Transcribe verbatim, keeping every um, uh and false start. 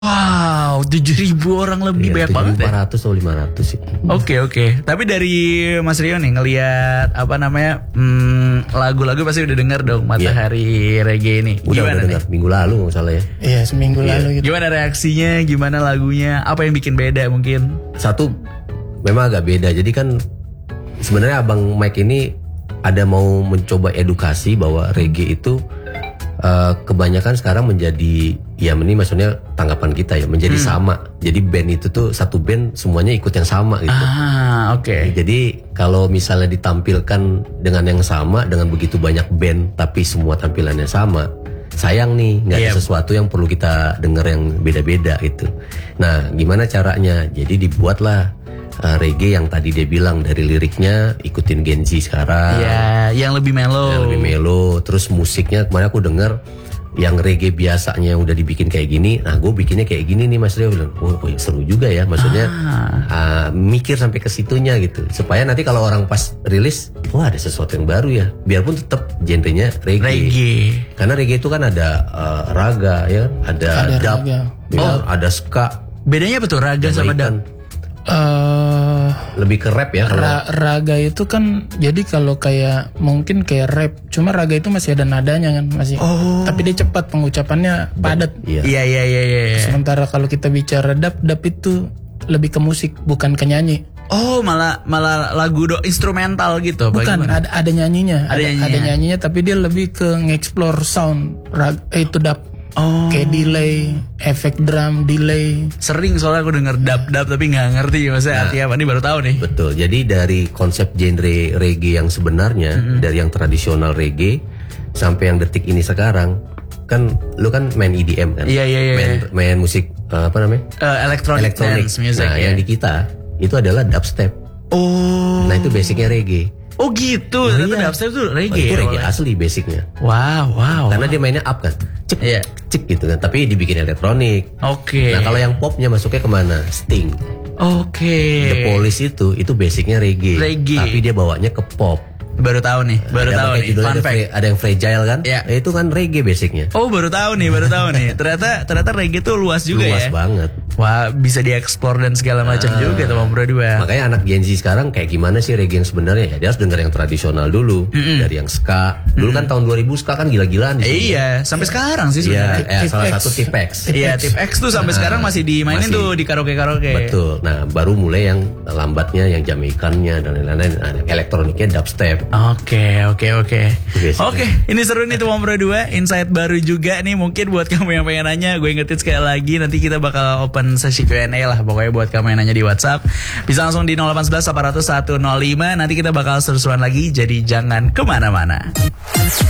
Wow, tujuh ribu orang lebih, Ya, banyak banget ya. empat ratus atau lima ratus sih. Oke oke. Tapi dari Mas Rio nih ngelihat apa namanya hmm, lagu-lagu pasti udah denger dong Matahari Reggae ini. Udah Gimana udah nih? dengar minggu lalu nggak salah ya. Iya seminggu lalu gitu. Gimana reaksinya? Gimana lagunya? Apa yang bikin beda mungkin? Satu memang agak beda. Jadi kan sebenarnya Abang Mike ini ada mau mencoba edukasi bahwa reggae itu uh, kebanyakan sekarang menjadi, ya ini maksudnya tanggapan kita ya, menjadi Hmm. sama. Jadi band itu tuh satu band semuanya ikut yang sama gitu. Ah, oke. Jadi kalau misalnya ditampilkan dengan yang sama, dengan begitu banyak band tapi semua tampilannya sama, sayang nih nggak ada Yep. sesuatu yang perlu kita dengar yang beda-beda gitu. Nah, gimana caranya? Jadi dibuatlah uh, reggae yang tadi dia bilang dari liriknya ikutin Gen Z sekarang, Ya, yang lebih mellow. yang lebih melo. Terus musiknya kemarin aku dengar yang reggae biasanya udah dibikin kayak gini, nah gue bikinnya kayak gini nih Mas Rio bilang, oh, oh seru juga ya, maksudnya uh, mikir sampai ke situnya gitu, supaya nanti kalau orang pas rilis, wah ada sesuatu yang baru ya, biarpun tetap genrenya reggae. Reggae. Karena reggae itu kan ada uh, raga ya, ada, Ada dub, raga. ya, ada ska, Bedanya apa tuh raga sama Jamaican. dub? Eh, Lebih ke rap ya kalau ra- raga itu kan jadi kalau kayak mungkin kayak rap, cuma raga itu masih ada nadanya kan masih. Tapi dia cepat pengucapannya padat. iya. Iya iya iya iya. iya. Sementara kalau kita bicara dub, dub itu lebih ke musik bukan ke nyanyi. Oh, malah malah lagu do instrumental gitu. apa Bukan, gimana? ada ada nyanyinya. Ada nyanyinya. ada nyanyinya tapi dia lebih ke nge-explore sound. Rag, eh, itu dub. Oh. Kayak delay, efek drum, delay. Sering soalnya aku denger dub-dub tapi nggak ngerti maksudnya artinya apa. Ini baru tahu nih. Betul. Jadi dari konsep genre reggae yang sebenarnya, dari yang tradisional reggae sampai yang detik ini sekarang, kan lu kan main E D M kan? Iya, iya, iya. Main, main musik uh, apa namanya? Eh, electronic, Electronic. dance music. Nah, ya. yang di kita itu adalah dubstep. Oh. Nah, itu basicnya reggae. Oh gitu. Oh, Ternyata iya. dubstep tuh Oh, reggae. itu ya, reggae awalnya. asli basicnya. Wow, wow. Karena dia mainnya up kan, cek, Iya. cek gitu kan. Tapi dibikin elektronik. Oke. Nah, kalau yang popnya masuknya kemana? Sting. Oke. The Police itu itu basicnya reggae. Reggae. Tapi dia bawanya ke pop. Baru tahu nih, baru Ada tahu pakai nih. judulnya Fun ada, fact. fra- ada yang fragile kan? Iya. Eh, itu kan reggae basicnya. Oh, baru tahu nih, baru tahu nih. Ternyata ternyata reggae tuh luas juga Luas ya. banget. Wah, bisa dieksplor dan segala macam juga tuh Bang Bro dua. Makanya anak Gen Z sekarang kayak gimana sih reggae yang sebenarnya? Ya dia harus denger yang tradisional dulu, dari yang ska. Dulu kan tahun dua ribu ska kan gila-gilaan di Eh, sini. iya, sampai sekarang sih Iya, sebenarnya. eh, Tip salah X. satu Tipex. Iya, tip X tuh sampai sekarang masih dimainin masih. tuh di karaoke-karaoke. Betul. Nah, baru mulai yang lambatnya yang Jamaikannya dan lain-lain. Nah, elektroniknya dubstep. Oke, oke, oke. Biasanya. Oke, ini seru nih tuh Bang Bro dua. Insight baru juga nih mungkin buat kamu yang pengen nanya. Gue ingetin sekali lagi nanti kita bakal open sesi Q and A lah. Pokoknya buat kamu yang nanya di WhatsApp bisa langsung di nol delapan satu satu delapan nol satu nol lima. Nanti kita bakal seru-seruan lagi. Jadi jangan kemana-mana.